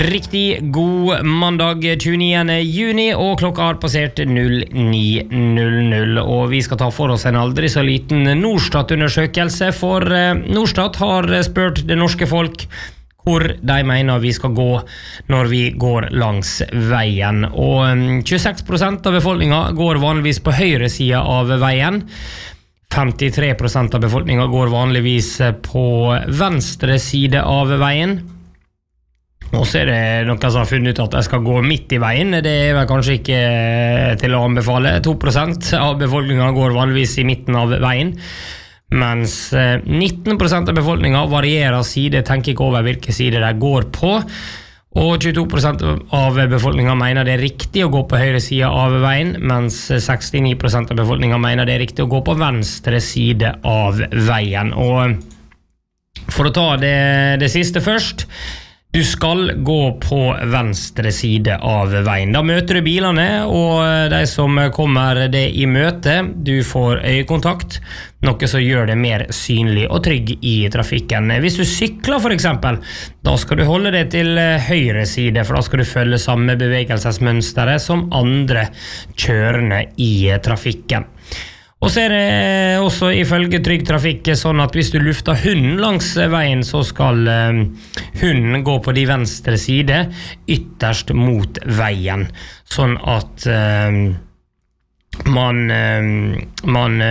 Riktig god mandag 29. juni, og klokka har passert 09:00, og vi skal ta for oss en aldri så liten Norstat-undersøkelse, for Norstat har spurt det norske folk hvor de mener vi skal gå når vi går langs veien, og 26% av befolkningen går vanligvis på høyre siden av veien, 53% av befolkningen går vanligvis på venstre side av veien. Og så det noen som har funnet ut at jeg skal gå midt i veien. Det vel kanskje ikke til å anbefale. 2% av befolkningen går vanligvis i midten av veien, mens 19% av befolkningen varierer side, tenker ikke over hvilke side de går på, og 22% av befolkningen mener det riktig å gå på høyre side av veien, mens 69% av befolkningen mener det riktig å gå på venstre side av veien. Og for å ta det siste først, du skal gå på venstre side av veien. Da møter du bilene, og de som kommer det i møte, du får øyekontakt, noe som gjør det mer synlig og trygg i trafikken. Hvis du sykler for eksempel, da skal du holde det til høyre side, for da skal du følge samme bevegelsesmønstere som andre kjørende i trafikken. Og så det også ifølge Trygg Trafikk sånn at hvis du lufter hunden langs veien, så skal hunden gå på de venstre side, ytterst mot veien, sånn at man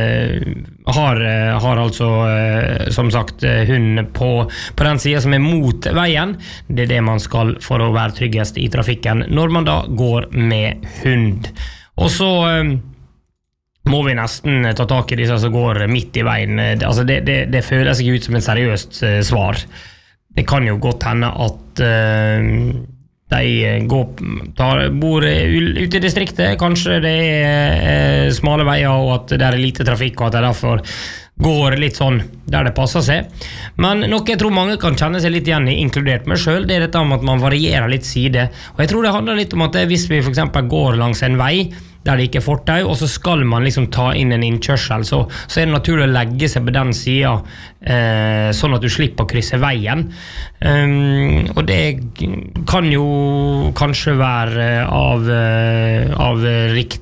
har altså som sagt hunden på den siden som mot veien. Det det man skal for å være tryggest i trafikken når man da går med hund. Og så må vi nesten ta tak i disse som går midt i veien. Altså det føles ikke ut som et seriøst svar. Det kan jo godt hende at de bor ute i distriktet, kanskje det smale veier og at det lite trafikk, og at det derfor går litt sånn der det passer seg. Men noe jeg tror mange kan kjenne seg litt igjen i, inkludert meg selv, det dette om at man varierer litt side. Og jeg tror det handler litt om at hvis vi for eksempel går langs en vei der det ikke er fortau, og så skal man liksom ta inn en innkjørsel, så det naturlig å legge seg på den siden, sånn at du slipper å krysse veien. Og det kan jo kanskje være av riktig